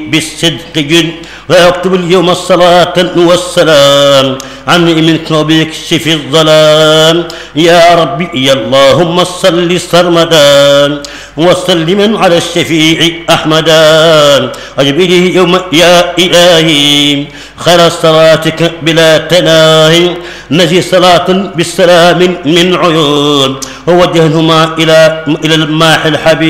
بالصدق جد ويكتب اليوم الصلاة والسلام عني منك وبيكشف الظلام يا ربي يا اللهم صل سرمدا وسلما على الشفيع أحمدا أجب إليه يوم يا إلهي خير صلاتك بلا تناهي نجي صلاة بالسلام من عيون ووجههما إلى الماح الحبيب